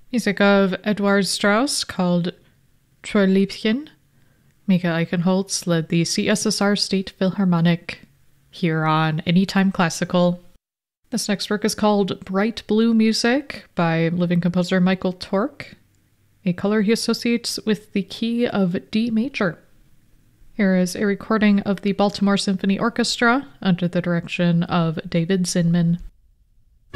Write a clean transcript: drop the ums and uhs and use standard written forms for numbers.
Music of Eduard Strauss called Tröllchen. Mika Eichenholz led the CSSR State Philharmonic here on Anytime Classical. This next work is called Bright Blue Music by living composer Michael Tork, a color he associates with the key of D major. Here is a recording of the Baltimore Symphony Orchestra under the direction of David Zinman.